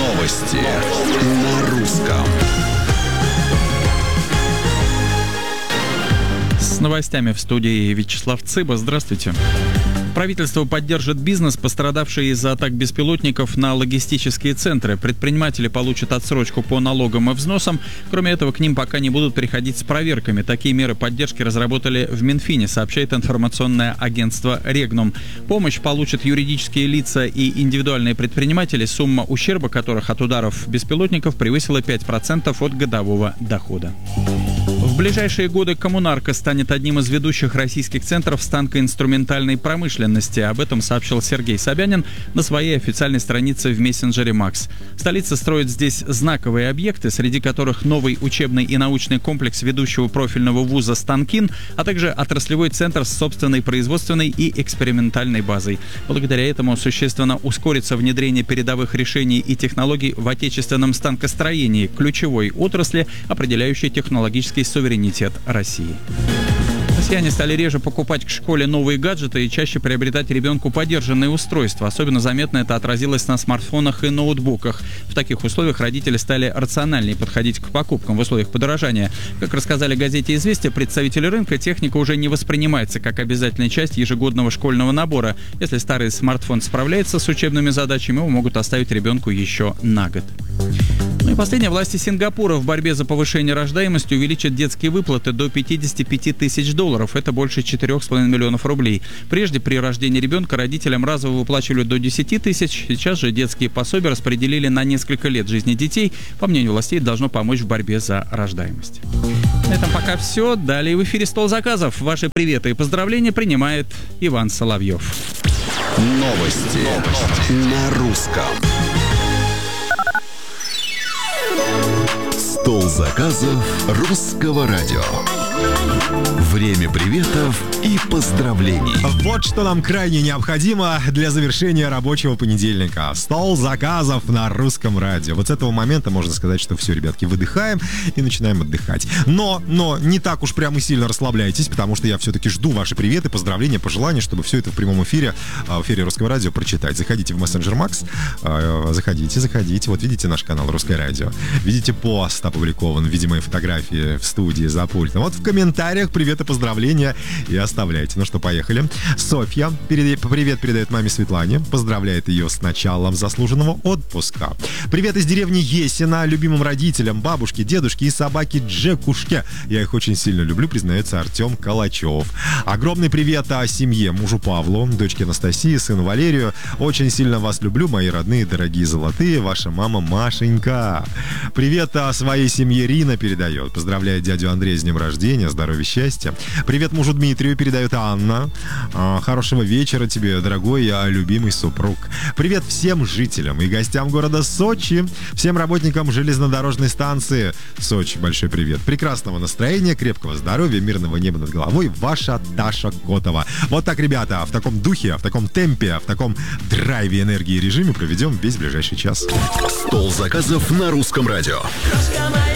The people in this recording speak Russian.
Новости на русском. С новостями в студии Вячеслав Цыба. Здравствуйте. Правительство поддержит бизнес, пострадавший из-за атак беспилотников на логистические центры. Предприниматели получат отсрочку по налогам и взносам. Кроме этого, к ним пока не будут приходить с проверками. Такие меры поддержки разработали в Минфине, сообщает информационное агентство «Регнум». Помощь получат юридические лица и индивидуальные предприниматели, сумма ущерба которых от ударов беспилотников превысила 5% от годового дохода. В ближайшие годы «Коммунарка» станет одним из ведущих российских центров станкоинструментальной промышленности. Об этом сообщил Сергей Собянин на своей официальной странице в мессенджере Макс. Столица строит здесь знаковые объекты, среди которых новый учебный и научный комплекс ведущего профильного вуза «Станкин», а также отраслевой центр с собственной производственной и экспериментальной базой. Благодаря этому существенно ускорится внедрение передовых решений и технологий в отечественном станкостроении, ключевой отрасли, определяющей технологический суверенитет России. Россияне стали реже покупать к школе новые гаджеты и чаще приобретать ребенку подержанные устройства. Особенно заметно это отразилось на смартфонах и ноутбуках. В таких условиях родители стали рациональнее подходить к покупкам в условиях подорожания. Как рассказали газете «Известия» представители рынка, техника уже не воспринимается как обязательная часть ежегодного школьного набора. Если старый смартфон справляется с учебными задачами, его могут оставить ребенку еще на год. Ну и последнее. Власти Сингапура в борьбе за повышение рождаемости увеличат детские выплаты до $55 тысяч. Это больше 4,5 миллионов рублей. Прежде при рождении ребенка родителям разово выплачивали до 10 тысяч. Сейчас же детские пособия распределили на несколько лет жизни детей. По мнению властей, это должно помочь в борьбе за рождаемость. На этом пока все. Далее в эфире «Стол заказов». Ваши приветы и поздравления принимает Иван Соловьев. Новости на русском. Стол заказов русского радио. Время приветов и поздравлений. Вот что нам крайне необходимо для завершения рабочего понедельника. Стол заказов на русском радио. Вот с этого момента можно сказать, что все, ребятки, выдыхаем и начинаем отдыхать. Но не так уж прям и сильно расслабляйтесь, потому что я все-таки жду ваши приветы, поздравления, пожелания, чтобы все это в прямом эфире, в эфире русского радио прочитать. Заходите в мессенджер Макс, заходите. Вот видите наш канал «Русское радио». Видите пост опубликован в виде моей фотографии в студии за пультом. Вот в комментариях привет и поздравления и оставляйте. Ну что, поехали. Софья привет передает маме Светлане. Поздравляет ее с началом заслуженного отпуска. Привет из деревни Есина любимым родителям, бабушке, дедушке и собаке Джекушке. Я их очень сильно люблю, признается Артем Калачев. Огромный привет о семье, мужу Павлу, дочке Анастасии, сыну Валерию. Очень сильно вас люблю, мои родные, дорогие золотые. Ваша мама Машенька. Привет о своей семье Рина передает. Поздравляет дядю Андрея с днем рождения, здоровья, счастья. Привет мужу Дмитрию передает Анна. Хорошего вечера тебе, дорогой любимый супруг. Привет всем жителям и гостям города Сочи. Всем работникам железнодорожной станции Сочи большой привет. Прекрасного настроения, крепкого здоровья, мирного неба над головой. Ваша Даша Котова. Вот так, ребята, в таком духе, в таком темпе, в таком драйве, энергии и режиме проведем весь ближайший час. Стол заказов на русском радио.